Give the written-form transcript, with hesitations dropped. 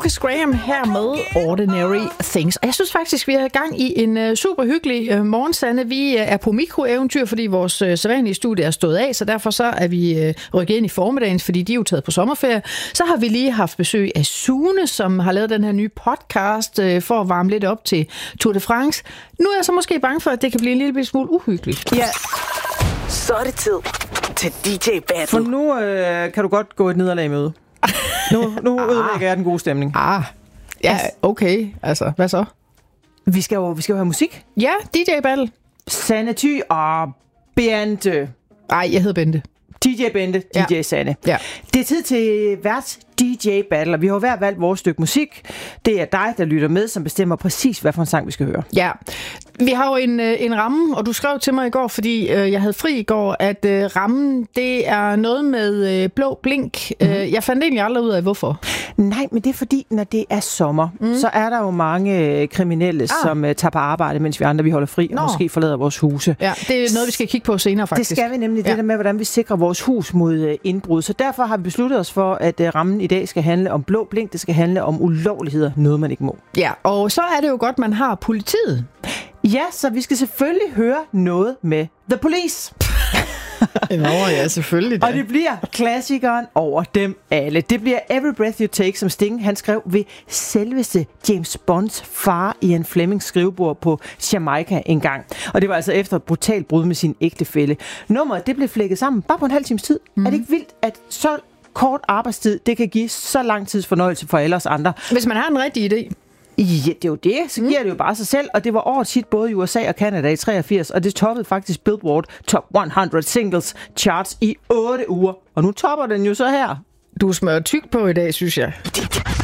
Marcus Graham her med Ordinary Things. Og jeg synes faktisk, vi er i gang i en super hyggelig morgensande. Vi er på mikroeventyr, fordi vores sædvanlige studie er stået af, så derfor så er vi rykket ind i formiddagen, fordi de er jo taget på sommerferie. Så har vi lige haft besøg af Sune, som har lavet den her nye podcast for at varme lidt op til Tour de France. Nu er jeg så måske bange for, at det kan blive en lille smule uhyggeligt. Ja. Så er det tid til DJ Battle. For nu kan du godt gå et nederlag i møde. Nu ødelægger jeg den gode stemning. Ja, okay. Altså, hvad så? Vi skal jo have musik. Ja, DJ Battle. Sanne Thy og Bente. Nej, jeg hedder Bente. DJ Bente, DJ Sanne. Ja. Det er tid til værts DJ Battle, og vi har jo hver valgt vores stykke musik. Det er dig, der lytter med, som bestemmer præcis, hvad for en sang vi skal høre. Ja, vi har jo en ramme, og du skrev til mig i går, fordi jeg havde fri i går, at rammen, det er noget med blå blink. Jeg fandt egentlig aldrig ud af, hvorfor. Nej, men det er fordi, når det er sommer, så er der jo mange kriminelle, som tager på arbejde, mens vi andre vi holder fri, og måske forlader vores huse. Ja, det er noget, vi skal kigge på senere, faktisk. Det skal vi nemlig, det der med, hvordan vi sikrer vores hus mod indbrud. Så derfor har vi besluttet os for, at rammen i dag skal handle om blå blink. Det skal handle om ulovligheder, noget man ikke må. Ja, og så er det jo godt, man har politiet. Ja, så vi skal selvfølgelig høre noget med The Police. Nå ja, selvfølgelig da. Og det bliver klassikeren over dem alle. Det bliver Every Breath You Take, som Sting han skrev ved selveste James Bonds far Ian Flemings skrivebord på Jamaica en gang. Og det var altså efter et brutalt brud med sin ægtefælle. Nummeret, det blev flækket sammen bare på en halv times tid. Er det ikke vildt, at så kort arbejdstid, det kan give så lang tids fornøjelse for alle os andre? Hvis man har en rigtig idé. Ja, det er jo det. Så giver det jo bare sig selv. Og det var årets hit både i USA og Canada i 83. Og det toppede faktisk Billboard Top 100 Singles Charts i 8 uger. Og nu topper den jo så her. Du smører tyk på i dag, synes jeg.